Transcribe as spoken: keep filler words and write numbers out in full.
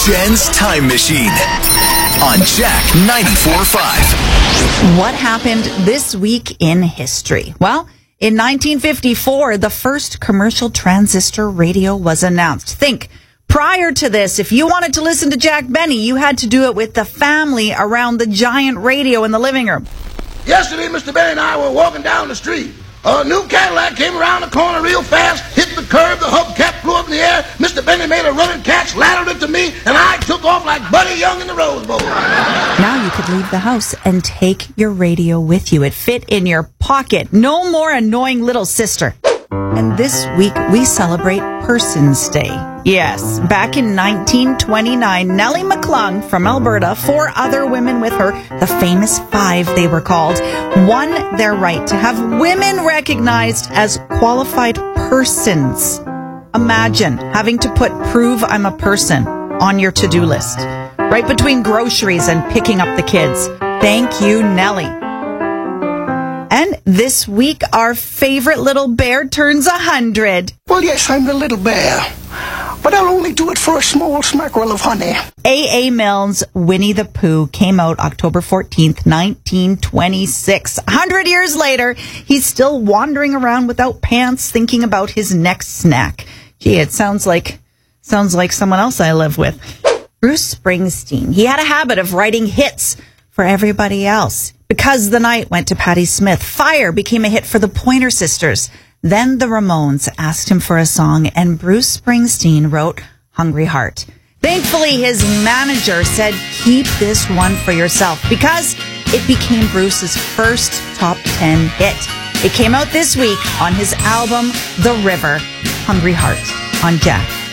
Jen's Time Machine on Jack ninety-four point five. What happened this week in history? Well, in nineteen fifty-four, the first commercial transistor radio was announced. Think, prior to this, if you wanted to listen to Jack Benny, you had to do it with the family around the giant radio in the living room. Yesterday, Mister Benny and I were walking down the street. A new Cadillac came around the corner real fast, hit the curb, the hubcap flew up in the air. Mister Benny made a running catch, laddered it to me, and I took off like Buddy Young in the Rose Bowl. Now you could leave the house and take your radio with you. It fit in your pocket. No more annoying little sister. And this week, we celebrate Persons Day. Yes, back in nineteen twenty-nine, Nellie McClung from Alberta, four other women with her, the famous Five they were called, won their right to have women recognized as qualified persons. Imagine having to put "prove I'm a person" on your to-do list, right between groceries and picking up the kids. Thank you, Nellie. And this week, our favorite little bear turns a hundred. Well, yes, I'm the little bear, but I'll only do it for a small smackerel of honey. A A. Milne's Winnie the Pooh came out October fourteenth, nineteen twenty-six. A hundred years later, he's still wandering around without pants, thinking about his next snack. Gee, it sounds like sounds like someone else I live with. Bruce Springsteen. He had a habit of writing hits for everybody else. Because the Night went to Patti Smith. Fire became a hit for the Pointer Sisters. Then the Ramones asked him for a song, and Bruce Springsteen wrote Hungry Heart. Thankfully, his manager said, keep this one for yourself, because it became Bruce's first top ten hit. It came out this week on his album, The River. Hungry Heart on Jack